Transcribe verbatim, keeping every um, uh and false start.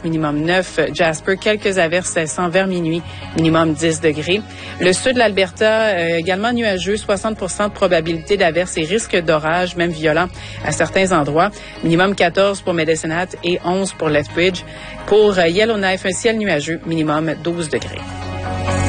Halifax, minimum neuf. Jasper, quelques averses cessant vers minuit, minimum dix degrés. Le sud de l'Alberta, euh, également nuageux, soixante pour cent de probabilité d'averses et risque d'orage, même violent à certains endroits. Minimum quatorze pour Medicine Hat et onze pour Lethbridge. Pour euh, Yellowknife, un ciel nuageux, minimum douze degrés.